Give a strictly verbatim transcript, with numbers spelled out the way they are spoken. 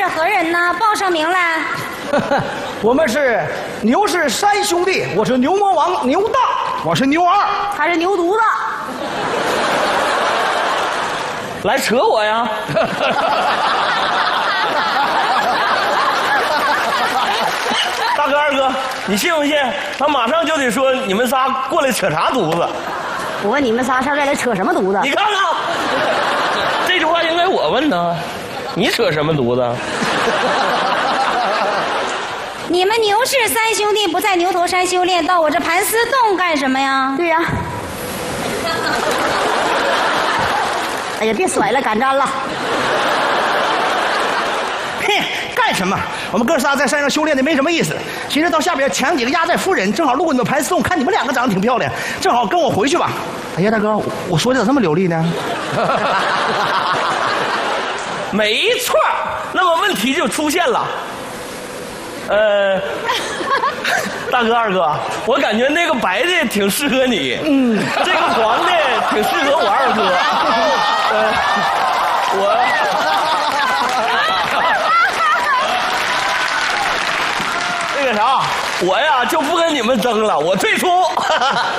是何人呢？报上名来。 我们是牛氏三兄弟，我是牛魔王牛大，我是牛二， 他是牛犊子。 来扯我呀！大哥二哥，你信不信？他马上就得说你们仨过来扯啥犊子？ 我问你们仨上这来扯什么犊子？ 你看看，这句话应该我问呢，你扯什么犊子？ 你们牛氏三兄弟不在牛头山修炼，到我这盘丝洞干什么呀？ 对呀。哎呀，别甩了，赶粘了。 嘿，干什么？我们哥仨在山上修炼的没什么意思。其实到下边抢几个压寨夫人，正好路过你们盘丝洞，看你们两个长得挺漂亮，正好跟我回去吧。哎呀，大哥，我说的咋这么流利呢？ 没错，那么问题就出现了。呃，大哥二哥，我感觉那个白的挺适合你，嗯，这个黄的挺适合我二哥。呃，我那个啥，我呀就不跟你们争了，我退出。